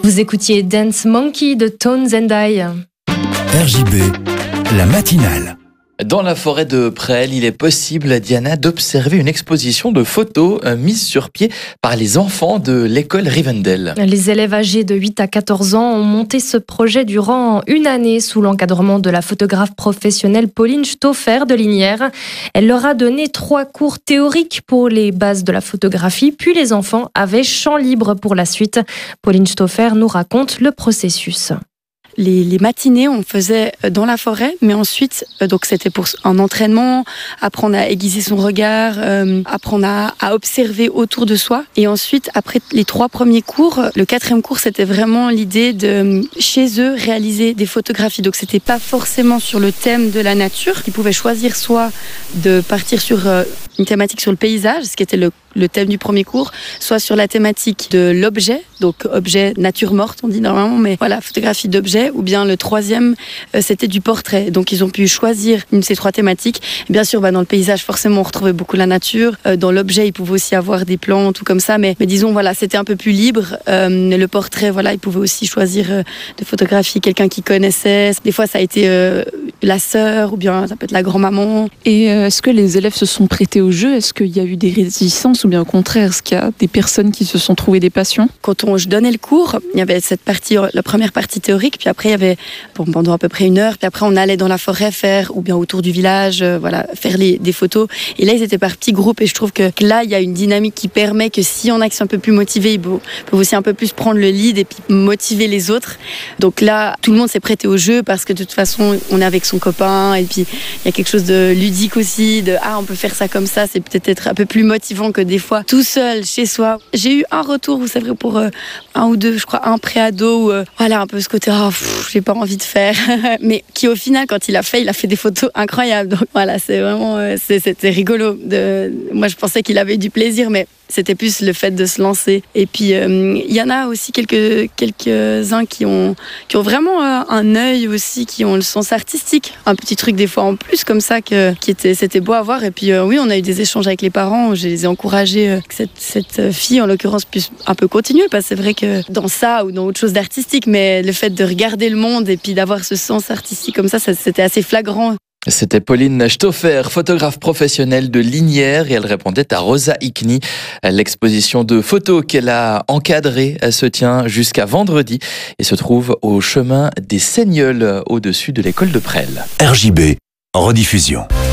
Vous écoutiez Dance Monkey de Tones and I. RJB, la matinale. Dans la forêt de Presles, il est possible, Diana, d'observer une exposition de photos mise sur pied par les enfants de l'école Rivendell. Les élèves âgés de 8 à 14 ans ont monté ce projet durant une année sous l'encadrement de la photographe professionnelle Pauline Stauffer de Lignières. Elle leur a donné 3 cours théoriques pour les bases de la photographie, puis les enfants avaient champ libre pour la suite. Pauline Stauffer nous raconte le processus. Les matinées, on faisait dans la forêt, mais ensuite, donc c'était pour un entraînement, apprendre à aiguiser son regard, apprendre à observer autour de soi. Et ensuite, après les 3 premiers cours, le 4e cours, c'était vraiment l'idée de, chez eux, réaliser des photographies. Donc c'était pas forcément sur le thème de la nature. Ils pouvaient choisir soit de partir sur une thématique sur le paysage, ce qui était le thème du premier cours, soit sur la thématique de l'objet, donc objet nature morte, on dit normalement, mais voilà, photographie d'objet, ou bien le 3e, c'était du portrait. Donc ils ont pu choisir une de ces 3 thématiques. Et bien sûr, dans le paysage, forcément, on retrouvait beaucoup la nature. Dans l'objet, ils pouvaient aussi avoir des plantes, tout comme ça, mais disons, voilà, c'était un peu plus libre. Le portrait, voilà, ils pouvaient aussi choisir de photographier quelqu'un qu'ils connaissaient. Des fois, ça a été la sœur, ou bien ça peut être la grand-maman. Et est-ce que les élèves se sont prêtés au jeu ? Est-ce qu'il y a eu des résistances, ou bien au contraire, est-ce qu'il y a des personnes qui se sont trouvées des passions ? Quand je donnais le cours, il y avait cette partie, la première partie théorique, puis après il y avait pendant à peu près 1 heure, puis après on allait dans la forêt faire, ou bien autour du village, voilà, faire des photos. Et là ils étaient par petits groupes, et je trouve que là il y a une dynamique qui permet que si on a qui sont un peu plus motivés, ils peuvent aussi un peu plus prendre le lead et puis motiver les autres. Donc là tout le monde s'est prêté au jeu parce que de toute façon on est avec son copain, et puis il y a quelque chose de ludique aussi, de on peut faire ça comme ça, c'est peut-être un peu plus motivant que des fois tout seul chez soi. J'ai eu un retour, vous savez, pour 1 ou 2, je crois, un préado, où voilà, un peu ce côté j'ai pas envie de faire, mais qui au final quand il a fait des photos incroyables. Donc voilà, c'est vraiment c'était rigolo. Moi je pensais qu'il avait eu du plaisir, mais c'était plus le fait de se lancer. Et puis il y en a aussi quelques-uns qui ont vraiment un œil aussi, qui ont le sens artistique, un petit truc des fois en plus comme ça c'était beau à voir. Et puis oui, on a eu des échanges avec les parents où je les ai encouragés que cette fille en l'occurrence puisse un peu continuer, parce que c'est vrai que dans ça ou dans autre chose d'artistique, mais le fait de regarder le monde et puis d'avoir ce sens artistique comme ça c'était assez flagrant. C'était Pauline Stauffer, photographe professionnelle de Lignières, et elle répondait à Rosa Hickney. L'exposition de photos qu'elle a encadrée se tient jusqu'à vendredi et se trouve au chemin des Seigneuls, au-dessus de l'école de Presles. RJB, rediffusion.